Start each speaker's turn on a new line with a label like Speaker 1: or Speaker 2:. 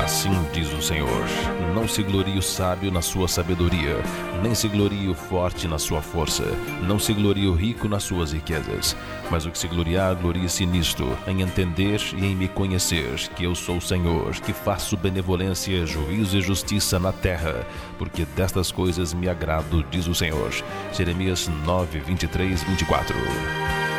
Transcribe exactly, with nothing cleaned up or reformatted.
Speaker 1: Assim diz o Senhor: não se glorie o sábio na sua sabedoria, nem se glorie o forte na sua força, não se glorie o rico nas suas riquezas. Mas o que se gloriar, glorie-se nisto, em entender e em me conhecer, que eu sou o Senhor, que faço benevolência, juízo e justiça na terra, porque destas coisas me agrado, diz o Senhor. Jeremias nove, vinte e três, vinte e quatro.